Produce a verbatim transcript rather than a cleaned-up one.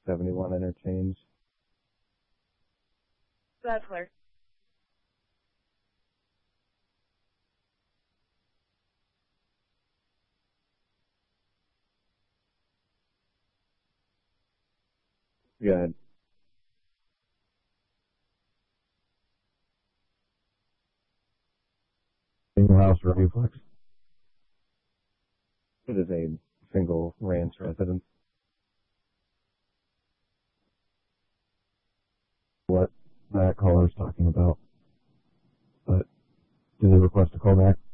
seventy-one interchange. Butler. Good. Single house or duplex? It is a single ranch residence. What that caller's talking about. But did they request a call back?